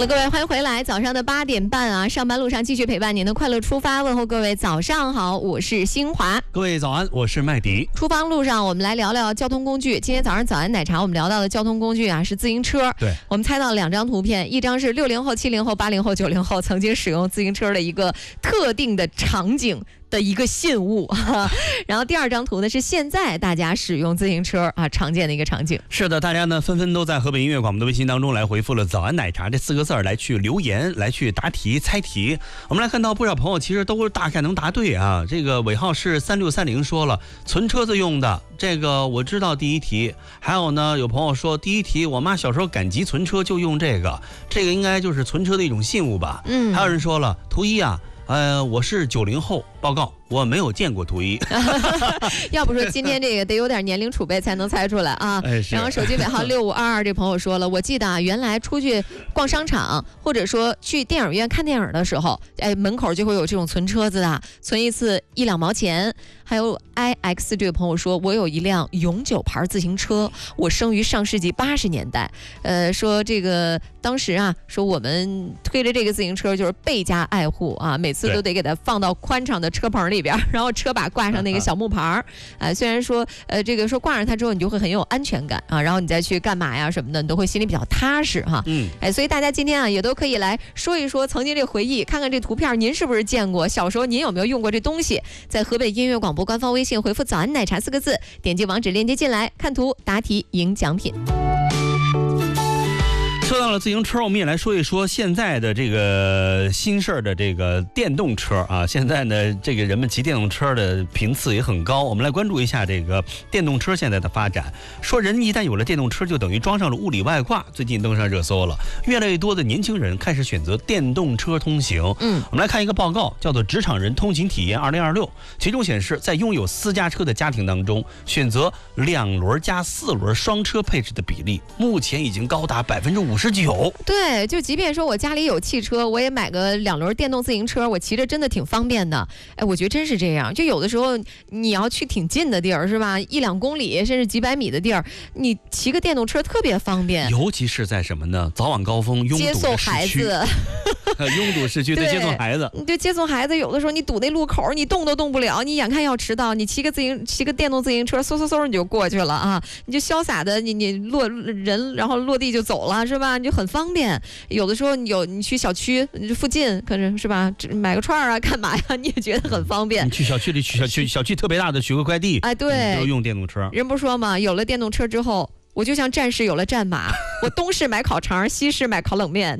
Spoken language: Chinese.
了，各位欢迎回来，早上的8点半啊，上班路上继续陪伴您的快乐出发，问候各位早上好，我是新华。 各位早安，我是麦迪。 出发路上我们来聊聊交通工具。今天早上早安奶茶我们聊到的交通工具啊是自行车。 对， 我们猜到2张图片，一张是60后、70后、80后、90后曾经使用自行车的一个特定的场景的一个信物，然后第2张图呢是现在大家使用自行车啊常见的一个场景。 是的，大家呢纷纷都在河北音乐广播的微信当中来回复了早安奶茶这4个字来去留言，来去答题猜题。我们来看到不少朋友其实都大概能答对啊。这个尾号是3630说了存车子用的，这个我知道第一题。还有呢有朋友说第一题我妈小时候赶集存车就用这个应该就是存车的一种信物吧。还有人说了图一啊，我是90后，报告我没有见过图一。 要不说今天这个得有点年龄储备才能猜出来啊。然后手机尾号6522这朋友说了，我记得啊，原来出去逛商场或者说去电影院看电影的时候，门口就会有这种存车子的，存一次1、2毛钱。还有 IX 这位朋友说，我有一辆永久牌自行车，我生于上世纪80年代。说这个当时啊，说我们推着这个自行车就是倍加爱护啊，每次都得给它放到宽敞的车棚里边，然后车把挂上那个小木牌虽然说这个说挂上它之后你就会很有安全感啊，然后你再去干嘛呀什么的，你都会心里比较踏实哈。所以大家今天啊也都可以来说一说曾经这回忆，看看这图片您是不是见过，小时候您有没有用过这东西。在河北音乐广播官方微信回复早安奶茶4个字，点击网址链接进来，看图答题赢奖品。 说到了自行车，我们也来说一说现在的这个新式的这个电动车啊。现在呢，这个人们骑电动车的频次也很高。我们来关注一下这个电动车现在的发展。说人一旦有了电动车，就等于装上了物理外挂。最近登上热搜了，越来越多的年轻人开始选择电动车通行。我们来看一个报告，叫做《职场人通勤体验2026》，其中显示，在拥有私家车的家庭当中，选择2轮加4轮双车配置的比例，目前已经高达59%。 对，就即便说我家里有汽车，我也买个2轮电动自行车，我骑着真的挺方便的。我觉得真是这样。就有的时候你要去挺近的地儿，是吧？1、2公里甚至几百米的地儿，你骑个电动车特别方便。 尤其是在什么呢？早晚高峰拥堵的市区，接送孩子，拥堵市区对接送孩子， 你就接送孩子，有的时候你堵那路口，你动都动不了，你眼看要迟到，你骑个电动自行车，嗖你就过去了啊！你就潇洒的你落人，然后落地就走了，是吧？你就很方便。有的时候你去小区附近，可是吧，买个串啊，干嘛呀？你也觉得很方便。 你去小区里小区特别大的取个快递， 对， 都用电动车。 人不说嘛，有了电动车之后，我就像战士有了战马，我东市买烤肠，西市买烤冷面。